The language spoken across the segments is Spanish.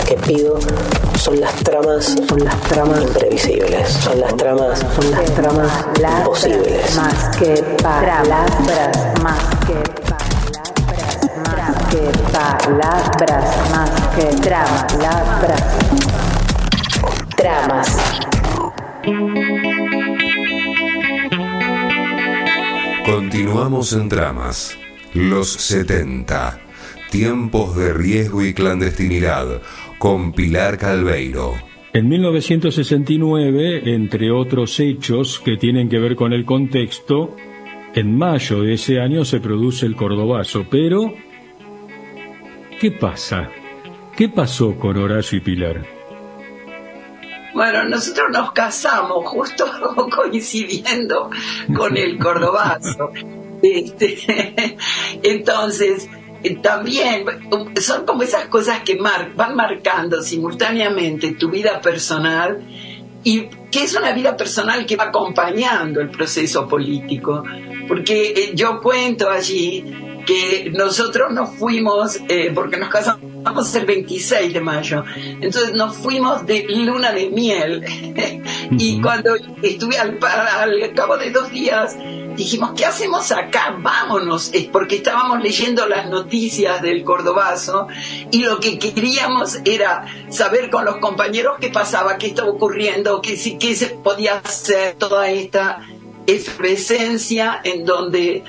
que pido son las tramas imprevisibles, son las tramas imposibles. Más que palabras, más que palabras, más que tramas. Continuamos en Tramas. Los 70. Tiempos de riesgo y clandestinidad. Con Pilar Calveiro. En 1969, entre otros hechos que tienen que ver con el contexto, en mayo de ese año se produce el Cordobazo. Pero, ¿qué pasa? ¿Qué pasó con Horacio y Pilar? Bueno, nosotros nos casamos justo coincidiendo con el Cordobazo. Entonces, también son como esas cosas que van marcando simultáneamente tu vida personal, y que es una vida personal que va acompañando el proceso político. Porque yo cuento allí que nosotros nos fuimos, porque nos casamos el 26 de mayo, entonces nos fuimos de luna de miel. Y cuando estuve al cabo de 2 días, dijimos, ¿qué hacemos acá? Vámonos, porque estábamos leyendo las noticias del Cordobazo y lo que queríamos era saber con los compañeros qué pasaba, qué estaba ocurriendo, qué se podía hacer, toda esta efervescencia en donde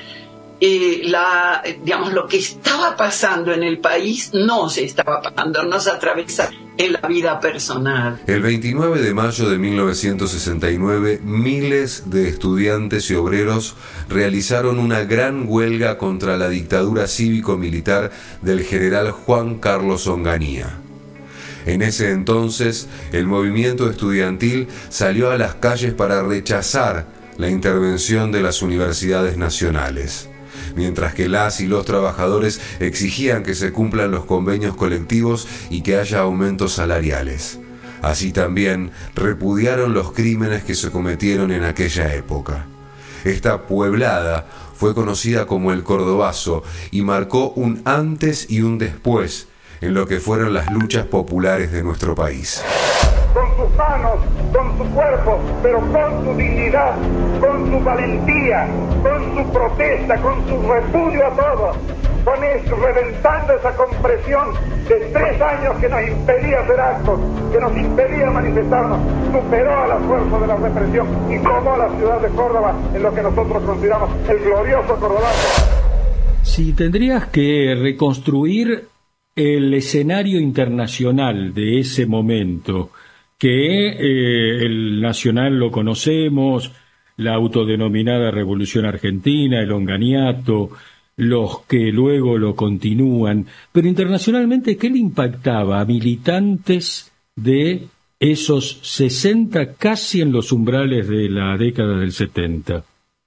lo que estaba pasando en el país no se estaba pasando, no se atravesaba en la vida personal. El 29 de mayo de 1969, miles de estudiantes y obreros realizaron una gran huelga contra la dictadura cívico-militar del general Juan Carlos Onganía. En ese entonces, el movimiento estudiantil salió a las calles para rechazar la intervención de las universidades nacionales, mientras que las y los trabajadores exigían que se cumplan los convenios colectivos y que haya aumentos salariales. Así también repudiaron los crímenes que se cometieron en aquella época. Esta pueblada fue conocida como el Cordobazo y marcó un antes y un después en lo que fueron las luchas populares de nuestro país. Con sus manos, con su cuerpo, pero con su dignidad, con su valentía, con su protesta, con su repudio a todo, con eso, reventando esa compresión de 3 años que nos impedía hacer actos, que nos impedía manifestarnos, superó a la fuerza de la represión y tomó la ciudad de Córdoba en lo que nosotros consideramos el glorioso Cordobazo. Si tendrías que reconstruir el escenario internacional de ese momento, que el nacional lo conocemos, la autodenominada Revolución Argentina, el onganiato, los que luego lo continúan, pero internacionalmente, ¿qué le impactaba a militantes de esos 60, casi en los umbrales de la década del 70?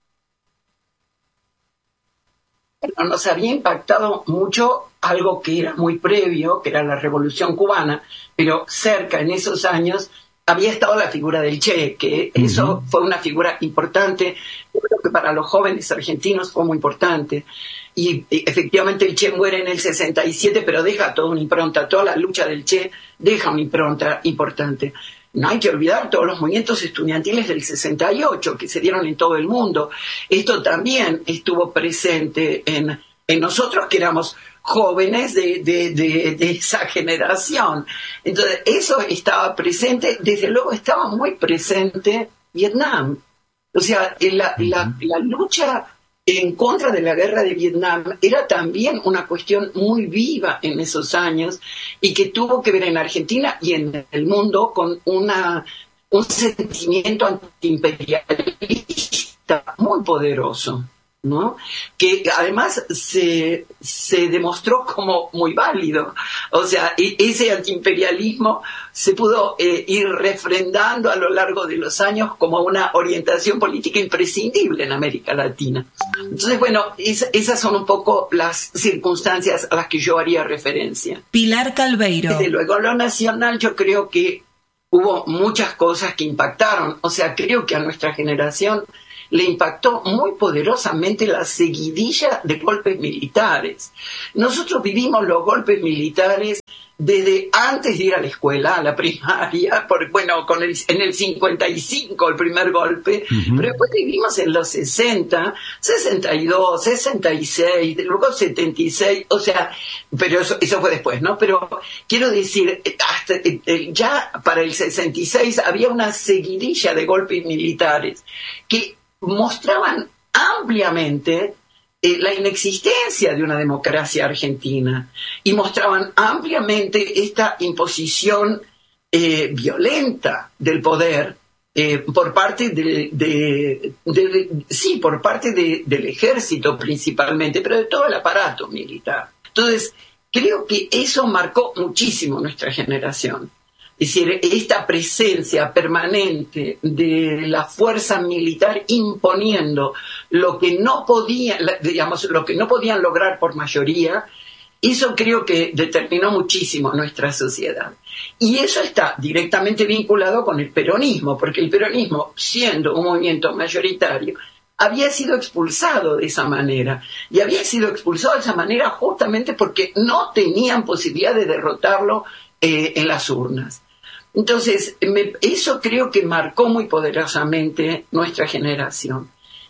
Nos había impactado mucho algo que era muy previo, que era la Revolución Cubana, pero cerca en esos años había estado la figura del Che, que eso fue una figura importante, creo que para los jóvenes argentinos fue muy importante. Y efectivamente el Che muere en el 67, pero deja toda una impronta, toda la lucha del Che deja una impronta importante. No hay que olvidar todos los movimientos estudiantiles del 68 que se dieron en todo el mundo. Esto también estuvo presente en nosotros, que éramos jóvenes de esa generación. Entonces, eso estaba presente. Desde luego estaba muy presente Vietnam. O sea, la lucha en contra de la guerra de Vietnam era también una cuestión muy viva en esos años y que tuvo que ver en Argentina y en el mundo con un sentimiento antiimperialista muy poderoso, ¿no? Que además se demostró como muy válido. O sea, ese antiimperialismo se pudo ir refrendando a lo largo de los años como una orientación política imprescindible en América Latina. Entonces, bueno, esas son un poco las circunstancias a las que yo haría referencia. Pilar Calveiro. Desde luego, en lo nacional yo creo que hubo muchas cosas que impactaron. O sea, creo que a nuestra generación le impactó muy poderosamente la seguidilla de golpes militares. Nosotros vivimos los golpes militares desde antes de ir a la escuela, a la primaria, en el 55 el primer golpe, pero después vivimos en los 60, 62, 66, luego 76, o sea, pero eso fue después, ¿no? Pero quiero decir, hasta ya para el 66 había una seguidilla de golpes militares que mostraban ampliamente la inexistencia de una democracia argentina y mostraban ampliamente esta imposición violenta del poder por parte por parte del ejército principalmente, pero de todo el aparato militar. Entonces, creo que eso marcó muchísimo nuestra generación. Es decir, esta presencia permanente de la fuerza militar imponiendo lo que no podían lograr por mayoría, eso creo que determinó muchísimo nuestra sociedad. Y eso está directamente vinculado con el peronismo, porque el peronismo, siendo un movimiento mayoritario, había sido expulsado de esa manera. Y había sido expulsado de esa manera justamente porque no tenían posibilidad de derrotarlo en las urnas. Entonces, eso creo que marcó muy poderosamente nuestra generación.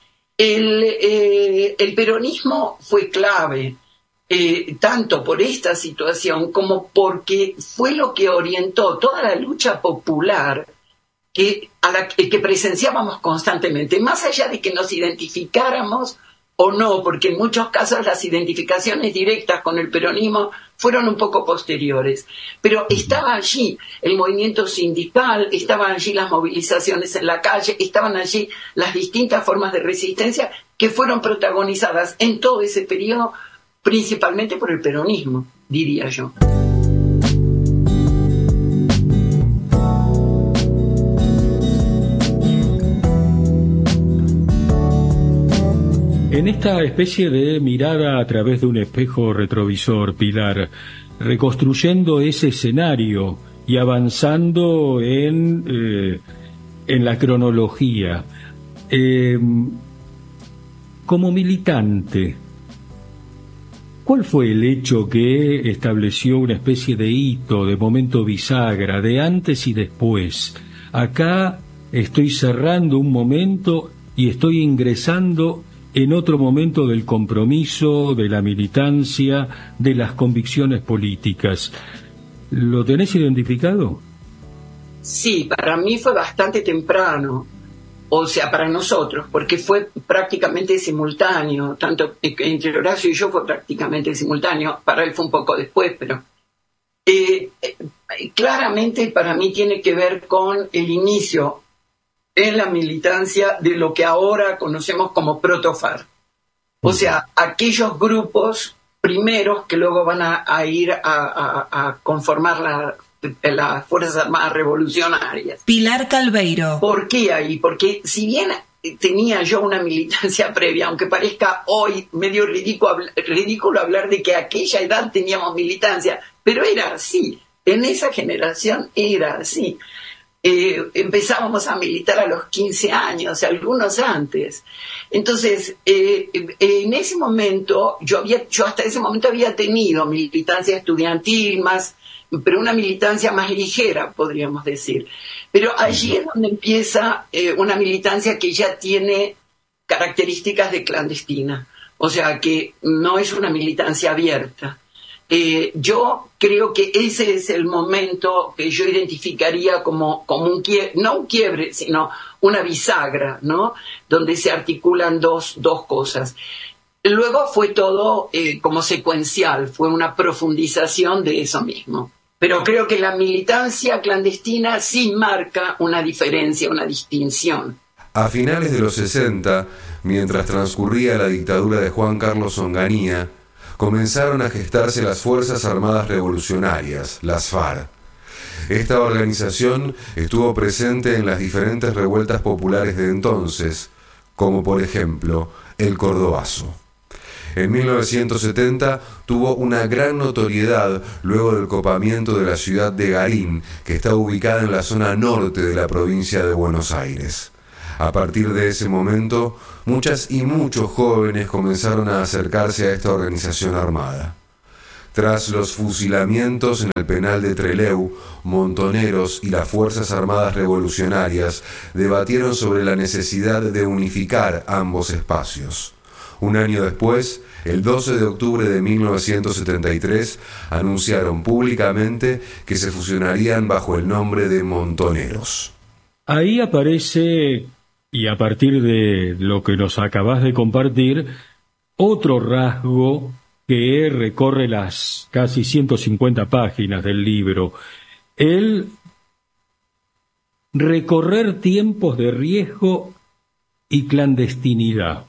El peronismo fue clave, tanto por esta situación como porque fue lo que orientó toda la lucha popular que presenciábamos constantemente, más allá de que nos identificáramos o no, porque en muchos casos las identificaciones directas con el peronismo fueron un poco posteriores, pero estaba allí el movimiento sindical, estaban allí las movilizaciones en la calle, estaban allí las distintas formas de resistencia que fueron protagonizadas en todo ese periodo, principalmente por el peronismo, diría yo. En esta especie de mirada a través de un espejo retrovisor, Pilar, reconstruyendo ese escenario y avanzando en la cronología, como militante, ¿cuál fue el hecho que estableció una especie de hito, de momento bisagra, de antes y después? Acá estoy cerrando un momento y estoy ingresando en otro momento del compromiso, de la militancia, de las convicciones políticas. ¿Lo tenés identificado? Sí, para mí fue bastante temprano, o sea, para nosotros, porque fue prácticamente simultáneo, tanto entre Horacio y yo fue prácticamente simultáneo, para él fue un poco después, pero claramente para mí tiene que ver con el inicio en la militancia de lo que ahora conocemos como proto-FARC. O sea, aquellos grupos primeros que luego van a ir a conformar las Fuerzas Armadas Revolucionarias. Pilar Calveiro. ¿Por qué ahí? Porque si bien tenía yo una militancia previa, aunque parezca hoy medio ridículo hablar de que a aquella edad teníamos militancia, pero era así, en esa generación era así. Empezábamos a militar a los 15 años, algunos antes. Entonces, en ese momento, yo hasta ese momento había tenido militancia estudiantil pero una militancia más ligera, podríamos decir. Pero allí es donde empieza una militancia que ya tiene características de clandestina. O sea, que no es una militancia abierta. Yo creo que ese es el momento que yo identificaría como no un quiebre, sino una bisagra, ¿no? Donde se articulan dos cosas. Luego fue todo como secuencial, fue una profundización de eso mismo. Pero creo que la militancia clandestina sí marca una diferencia, una distinción. A finales de los 60, mientras transcurría la dictadura de Juan Carlos Onganía, comenzaron a gestarse las Fuerzas Armadas Revolucionarias, las FARC. Esta organización estuvo presente en las diferentes revueltas populares de entonces, como por ejemplo el Cordobazo. En 1970 tuvo una gran notoriedad luego del copamiento de la ciudad de Garín, que está ubicada en la zona norte de la provincia de Buenos Aires. A partir de ese momento, muchas y muchos jóvenes comenzaron a acercarse a esta organización armada. Tras los fusilamientos en el penal de Trelew, Montoneros y las Fuerzas Armadas Revolucionarias debatieron sobre la necesidad de unificar ambos espacios. Un año después, el 12 de octubre de 1973, anunciaron públicamente que se fusionarían bajo el nombre de Montoneros. Ahí aparece, y a partir de lo que nos acabas de compartir, otro rasgo que recorre las casi 150 páginas del libro, el recorrer tiempos de riesgo y clandestinidad.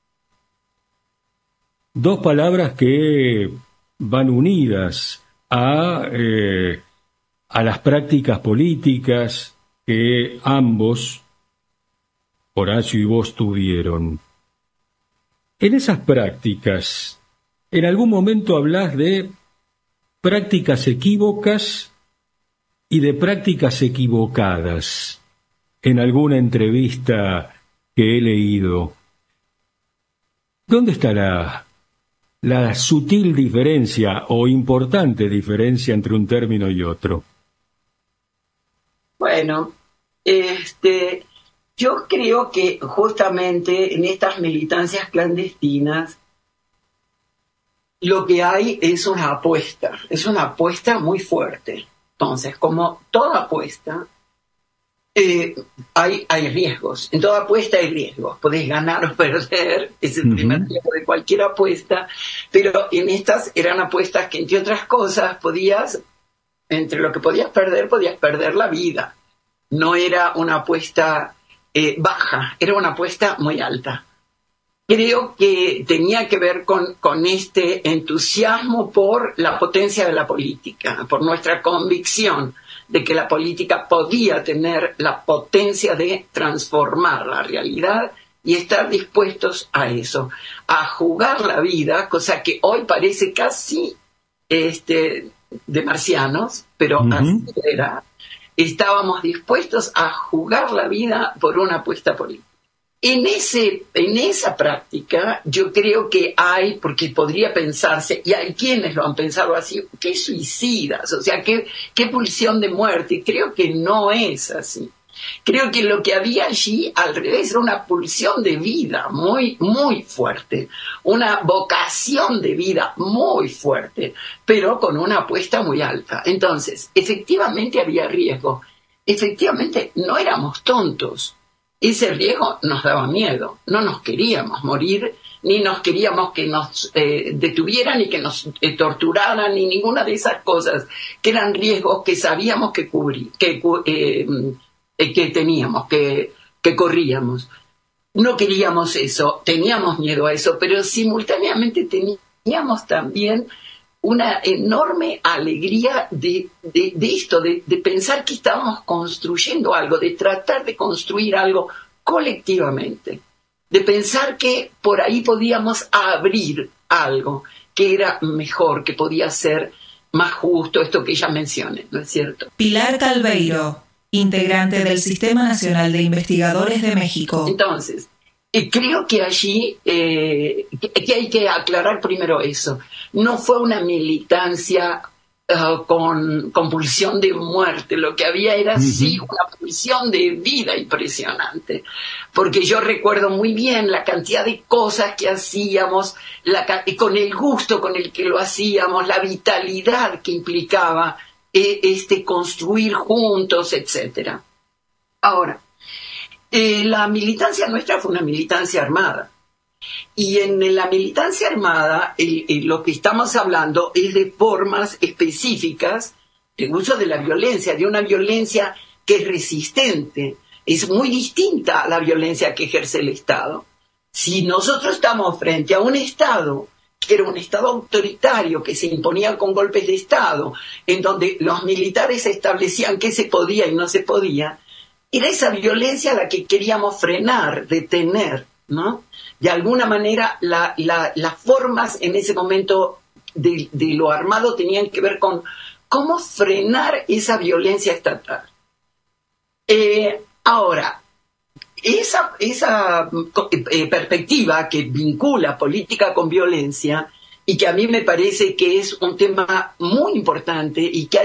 Dos palabras que van unidas a las prácticas políticas que ambos, Horacio y vos, tuvieron. En esas prácticas, en algún momento hablas de prácticas equívocas y de prácticas equivocadas en alguna entrevista que he leído. ¿Dónde está la sutil diferencia o importante diferencia entre un término y otro? Bueno, yo creo que justamente en estas militancias clandestinas lo que hay es una apuesta muy fuerte. Entonces, como toda apuesta, hay riesgos. En toda apuesta hay riesgos. Podés ganar o perder, es el primer riesgo de cualquier apuesta, pero en estas eran apuestas que, entre otras cosas, entre lo que podías perder la vida. No era una apuesta baja, era una apuesta muy alta. Creo que tenía que ver con este entusiasmo por la potencia de la política, por nuestra convicción de que la política podía tener la potencia de transformar la realidad y estar dispuestos a eso, a jugar la vida, cosa que hoy parece casi de marcianos, pero así era. Estábamos dispuestos a jugar la vida por una apuesta política. En esa práctica yo creo que hay, porque podría pensarse, y hay quienes lo han pensado así, que suicidas, o sea, qué pulsión de muerte. Creo que no es así. Creo que lo que había allí, al revés, era una pulsión de vida muy, muy fuerte, una vocación de vida muy fuerte, pero con una apuesta muy alta. Entonces, efectivamente había riesgo, efectivamente no éramos tontos. Ese riesgo nos daba miedo, no nos queríamos morir, ni nos queríamos que nos detuvieran, ni que nos torturaran, ni ninguna de esas cosas, que eran riesgos que sabíamos que teníamos, que corríamos. No queríamos eso, teníamos miedo a eso, pero simultáneamente teníamos también una enorme alegría de esto, de pensar que estábamos construyendo algo, de tratar de construir algo colectivamente, de pensar que por ahí podíamos abrir algo que era mejor, que podía ser más justo, esto que ella menciona, ¿no es cierto? Pilar Calveiro, integrante del Sistema Nacional de Investigadores de México. Entonces, creo que allí que hay que aclarar primero eso. No fue una militancia con pulsión de muerte. Lo que había era sí una pulsión de vida impresionante. Porque yo recuerdo muy bien la cantidad de cosas que hacíamos, con el gusto con el que lo hacíamos, la vitalidad que implicaba construir juntos, etcétera. Ahora, la militancia nuestra fue una militancia armada. Y en la militancia armada, lo que estamos hablando es de formas específicas de uso de la violencia, de una violencia que es resistente. Es muy distinta a la violencia que ejerce el Estado. Si nosotros estamos frente a un Estado que era un Estado autoritario, que se imponía con golpes de Estado, en donde los militares establecían qué se podía y no se podía, era esa violencia la que queríamos frenar, detener, ¿no? De alguna manera, las formas en ese momento de lo armado tenían que ver con cómo frenar esa violencia estatal. Ahora, esa perspectiva que vincula política con violencia y que a mí me parece que es un tema muy importante y que